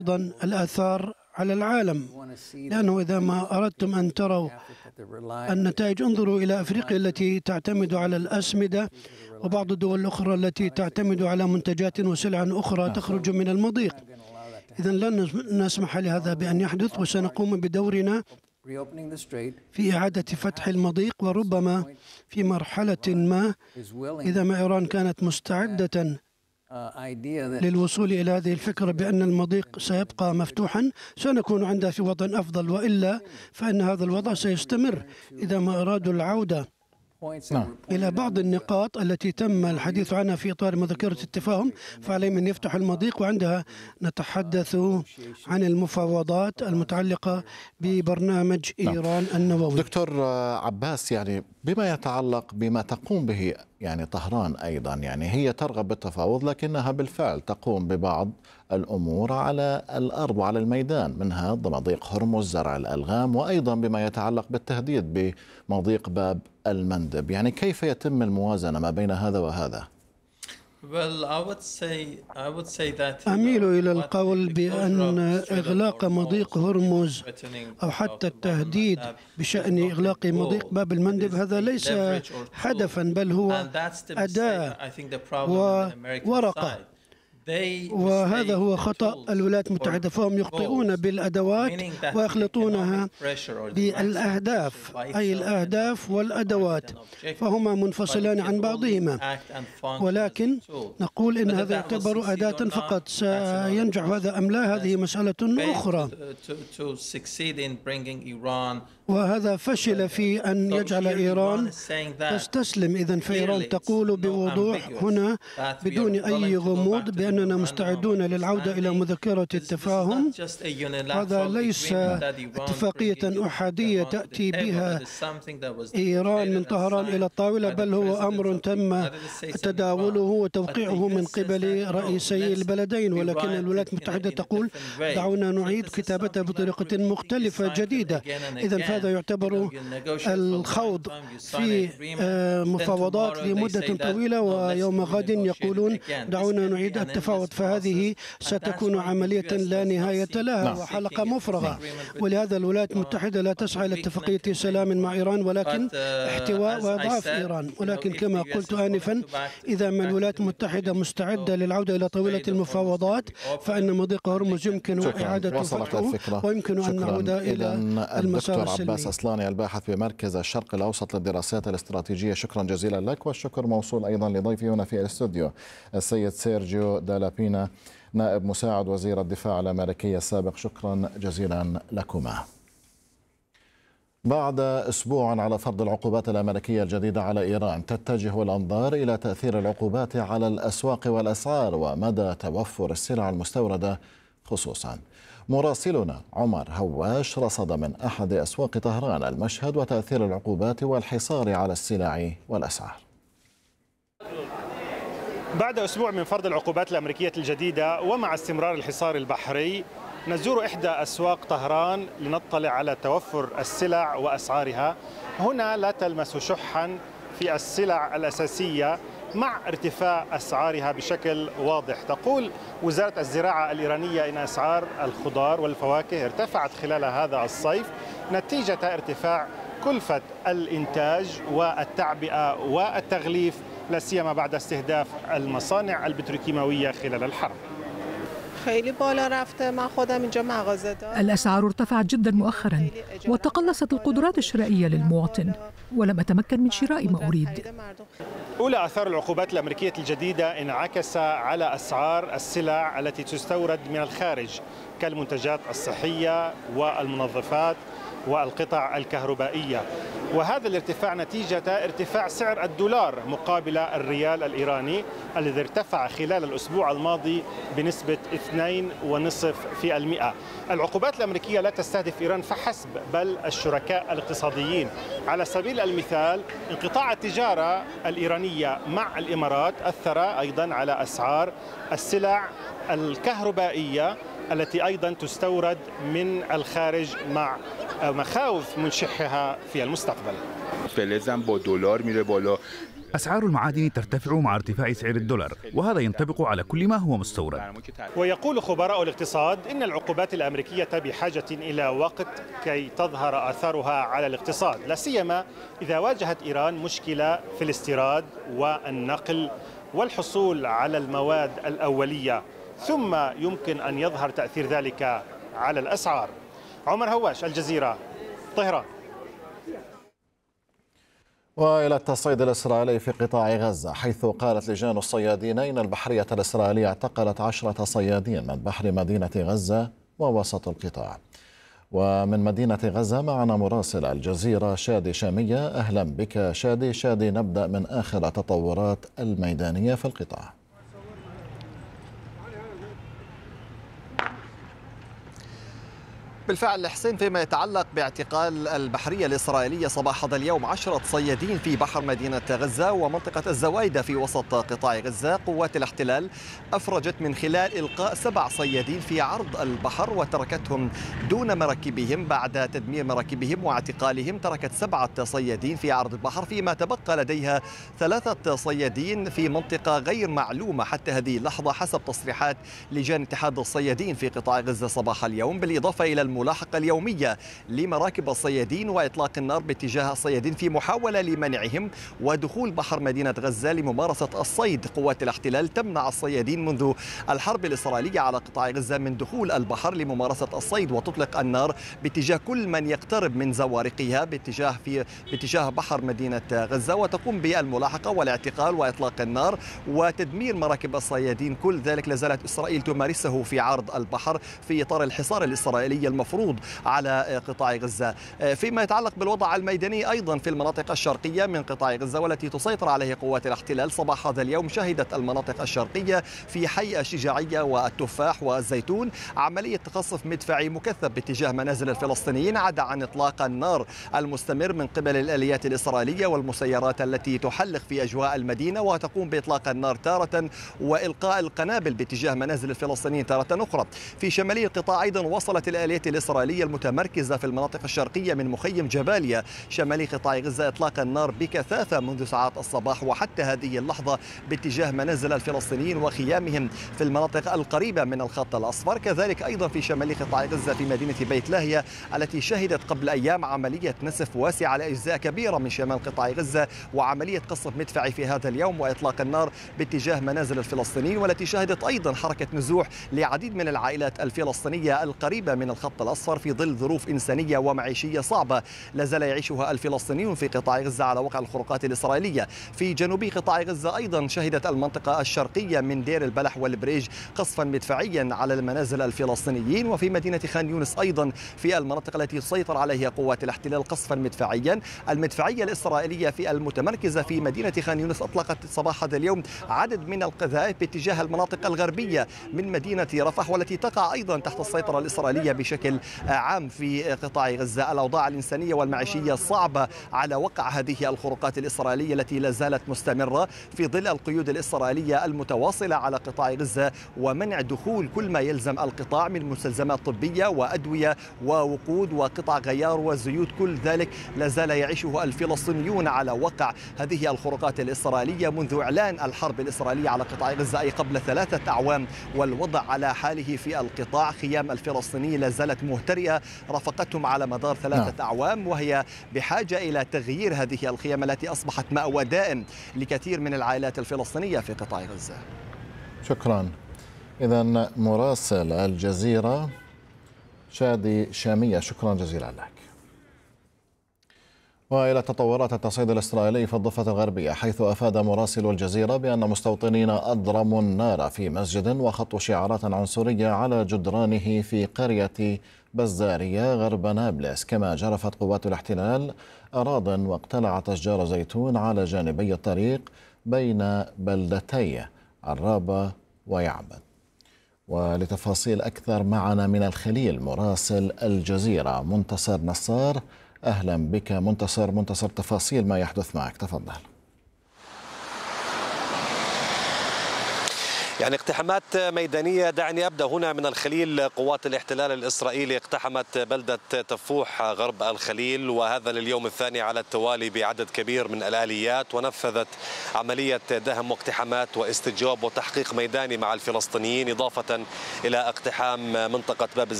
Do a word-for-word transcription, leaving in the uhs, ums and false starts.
أيضا الآثار على العالم، لأنه إذا ما أردتم أن تروا النتائج انظروا إلى أفريقيا التي تعتمد على الأسمدة وبعض الدول الأخرى التي تعتمد على منتجات وسلع أخرى تخرج من المضيق. إذن لن نسمح لهذا بأن يحدث، وسنقوم بدورنا في إعادة فتح المضيق، وربما في مرحلة ما إذا ما إيران كانت مستعدة للوصول إلى هذه الفكرة بأن المضيق سيبقى مفتوحا سنكون عندها في وضع أفضل، وإلا فإن هذا الوضع سيستمر إذا ما أرادوا العودة إلى بعض النقاط التي تم الحديث عنها في إطار مذكرة التفاهم، فعليهم أن يفتحوا المضيق، وعندها نتحدث عن المفاوضات المتعلقة ببرنامج إيران النووي. دكتور عباس، يعني بما يتعلق بما تقوم به يعني طهران أيضا، يعني هي ترغب بالتفاوض لكنها بالفعل تقوم ببعض الأمور على الأرض وعلى الميدان، منها مضيق هرمز، زرع الألغام، وأيضا بما يتعلق بالتهديد بمضيق باب المندب. يعني كيف يتم الموازنة ما بين هذا وهذا؟ أميل إلى القول بأن إغلاق مضيق هرمز أو حتى التهديد بشأن إغلاق مضيق باب المندب هذا ليس هدفا، بل هو أداة وورقة، وهذا هو خطأ الولايات المتحدة، فهم يخطئون بالأدوات ويخلطونها بالأهداف، أي الأهداف والأدوات فهما منفصلان عن بعضهما، ولكن نقول إن هذا يعتبر أداة فقط. سينجح هذا أم لا هذه مسألة أخرى، وهذا فشل في أن يجعل إيران تستسلم. إذن فإيران تقول بوضوح هنا بدون أي غموض بأننا مستعدون للعودة إلى مذكرة التفاهم. هذا ليس اتفاقية أحادية تأتي بها إيران من طهران إلى الطاولة، بل هو أمر تم تداوله وتوقيعه من قبل رئيسي البلدين، ولكن الولايات المتحدة تقول دعونا نعيد كتابتها بطريقة مختلفة جديدة. إذن هذا يعتبر الخوض في مفاوضات لمدة طويلة، ويوم غد يقولون دعونا نعيد التفاوض، فهذه ستكون عملية لا نهاية لها وحلقة مفرغة. ولهذا الولايات المتحدة لا تسعى إلى اتفاقية سلام مع إيران ولكن احتواء وإضعاف إيران. ولكن كما قلت آنفا، إذا ما الولايات المتحدة مستعدة للعودة إلى طاولة المفاوضات فإن مضيق هرمز يمكن إعادة فتحه ويمكن أن نعود إلى المسار السلمي. عباس أصلاني الباحث بمركز الشرق الأوسط للدراسات الاستراتيجية، شكرا جزيلا لك، والشكر موصول أيضا لضيفي هنا في الاستوديو السيد سيرجيو دالابينا نائب مساعد وزير الدفاع الأمريكي السابق، شكرا جزيلا لكما. بعد أسبوع على فرض العقوبات الأمريكية الجديدة على إيران، تتجه الأنظار إلى تأثير العقوبات على الأسواق والأسعار ومدى توفر السلع المستوردة خصوصا. مراسلنا عمر هواش رصد من أحد أسواق طهران المشهد وتأثير العقوبات والحصار على السلع والأسعار. بعد أسبوع من فرض العقوبات الأمريكية الجديدة ومع استمرار الحصار البحري، نزور إحدى أسواق طهران لنطلع على توفر السلع وأسعارها. هنا لا تلمس شحا في السلع الأساسية مع ارتفاع أسعارها بشكل واضح. تقول وزارة الزراعة الإيرانية إن أسعار الخضار والفواكه ارتفعت خلال هذا الصيف نتيجة ارتفاع كلفة الإنتاج والتعبئة والتغليف، لا سيما بعد استهداف المصانع البتروكيماوية خلال الحرب. الأسعار ارتفعت جدا مؤخرا وتقلصت القدرات الشرائية للمواطن ولم أتمكن من شراء ما أريد. أولى آثار العقوبات الأمريكية الجديدة انعكس على أسعار السلع التي تستورد من الخارج كالمنتجات الصحية والمنظفات والقطع الكهربائية، وهذا الارتفاع نتيجة ارتفاع سعر الدولار مقابل الريال الإيراني الذي ارتفع خلال الأسبوع الماضي بنسبة اثنين فاصلة خمسة بالمئة. العقوبات الأمريكية لا تستهدف إيران فحسب بل الشركاء الاقتصاديين. على سبيل المثال انقطاع التجارة الإيرانية مع الإمارات أثر أيضا على أسعار السلع الكهربائية التي أيضا تستورد من الخارج مع مخاوف من شحها في المستقبل. فلزم با دلار میره بالا، أسعار المعادن ترتفع مع ارتفاع سعر الدولار، وهذا ينطبق على كل ما هو مستورد. ويقول خبراء الاقتصاد إن العقوبات الأمريكية بحاجة إلى وقت كي تظهر آثارها على الاقتصاد، لا سيما إذا واجهت إيران مشكلة في الاستيراد والنقل والحصول على المواد الأولية، ثم يمكن أن يظهر تأثير ذلك على الأسعار. عمر هواش، الجزيرة، طهران. وإلى التصعيد الإسرائيلي في قطاع غزة، حيث قالت لجان الصيادين إن البحرية الإسرائيلية اعتقلت عشرة صيادين من بحر مدينة غزة ووسط القطاع. ومن مدينة غزة معنا مراسل الجزيرة شادي شامية. أهلا بك شادي. شادي، نبدأ من آخر التطورات الميدانية في القطاع. بالفعل حسين، فيما يتعلق باعتقال البحرية الإسرائيلية صباح هذا اليوم عشرة صيادين في بحر مدينة غزة ومنطقة الزوايدة في وسط قطاع غزة، قوات الاحتلال أفرجت من خلال إلقاء سبع صيادين في عرض البحر وتركتهم دون مراكبهم. بعد تدمير مراكبهم واعتقالهم تركت سبعة صيادين في عرض البحر، فيما تبقى لديها ثلاثة صيادين في منطقة غير معلومة حتى هذه اللحظة حسب تصريحات لجان اتحاد الصيادين في قطاع غزة صباح اليوم، بالإضافة إلى الملاحقة اليومية لمراكب الصيادين وإطلاق النار باتجاه الصيادين في محاولة لمنعهم ودخول بحر مدينة غزة لممارسة الصيد. قوات الاحتلال تمنع الصيادين منذ الحرب الإسرائيلية على قطاع غزة من دخول البحر لممارسة الصيد، وتطلق النار باتجاه كل من يقترب من زوارقها باتجاه في باتجاه بحر مدينة غزة، وتقوم بالملاحقة والاعتقال وإطلاق النار وتدمير مراكب الصيادين. كل ذلك لازالت إسرائيل تمارسه في عرض البحر في إطار الحصار الإسرائيلي المفروض على قطاع غزة. فيما يتعلق بالوضع الميداني أيضا في المناطق الشرقية من قطاع غزة والتي تسيطر عليه قوات الاحتلال، صباح هذا اليوم شهدت المناطق الشرقية في حي الشجاعية والتفاح والزيتون عملية تقصف مدفعي مكثف باتجاه منازل الفلسطينيين، عدا عن إطلاق النار المستمر من قبل الآليات الإسرائيلية والمسيرات التي تحلق في أجواء المدينة وتقوم بإطلاق النار تارة وإلقاء القنابل باتجاه منازل الفلسطينيين تارة أخرى. في شمالي القطاع أيضا وصلت الآليات الإسرائيلية المتمركزة في المناطق الشرقية من مخيم جباليا شمالي قطاع غزة إطلاق النار بكثافة منذ ساعات الصباح وحتى هذه اللحظة باتجاه منازل الفلسطينيين وخيامهم في المناطق القريبة من الخط الأصفر. كذلك أيضا في شمالي قطاع غزة في مدينة بيت لاهيا التي شهدت قبل أيام عملية نسف واسعة لأجزاء كبيرة من شمال قطاع غزة وعملية قصف مدفعي في هذا اليوم وإطلاق النار باتجاه منازل الفلسطينيين، والتي شهدت أيضا حركة نزوح لعديد من العائلات الفلسطينية القريبة من الخط الأصفر في ظل ظروف إنسانية ومعيشية صعبة لا زال يعيشها الفلسطينيون في قطاع غزة على وقع الخروقات الإسرائيلية. في جنوب قطاع غزة أيضا شهدت المنطقة الشرقية من دير البلح والبريج قصفا مدفعيا على المنازل الفلسطينيين، وفي مدينة خان يونس أيضا في المناطق التي تسيطر عليها قوات الاحتلال قصفا مدفعيا. المدفعية الإسرائيلية في المتمركزة في مدينة خان يونس أطلقت صباح هذا اليوم عدد من القذائف باتجاه المناطق الغربية من مدينة رفح والتي تقع أيضا تحت السيطرة الإسرائيلية بشكل عام في قطاع غزة. الأوضاع الإنسانية والمعيشية صعبة على وقع هذه الخروقات الإسرائيلية التي لا زالت مستمرة في ظل القيود الإسرائيلية المتواصلة على قطاع غزة ومنع دخول كل ما يلزم القطاع من مستلزمات طبية وأدوية ووقود وقطع غيار وزيوت. كل ذلك لا زال يعيشه الفلسطينيون على وقع هذه الخروقات الإسرائيلية منذ إعلان الحرب الإسرائيلية على قطاع غزة أي قبل ثلاثة أعوام، والوضع على حاله في القطاع. خيام الفلسطينيين لا زالت مهترئة رافقتهم على مدار ثلاثة نعم. أعوام، وهي بحاجة إلى تغيير هذه الخيام التي أصبحت مأوى دائم لكثير من العائلات الفلسطينية في قطاع غزة. شكرا. إذن مراسل الجزيرة شادي شامية، شكرا جزيلا لك. وإلى تطورات التصعيد الإسرائيلي في الضفة الغربية، حيث أفاد مراسل الجزيرة بأن مستوطنين أضرموا النار في مسجد وخطوا شعارات عنصرية على جدرانه في قرية بزارية غرب نابلس. كما جرفت قوات الاحتلال أراضٍ واقتلعت أشجار زيتون على جانبي الطريق بين بلدتي عرابة ويعبد. ولتفاصيل أكثر معنا من الخليل مراسل الجزيرة منتصر نصار. أهلا بك منتصر. منتصر، تفاصيل ما يحدث معك، تفضل. يعني اقتحامات ميدانية. دعني أبدأ هنا من الخليل. قوات الاحتلال الإسرائيلي اقتحمت بلدة تفوح غرب الخليل، وهذا لليوم الثاني على التوالي بعدد كبير من الآليات، ونفذت عملية دهم واقتحامات واستجواب وتحقيق ميداني مع الفلسطينيين، إضافة إلى اقتحام منطقة باب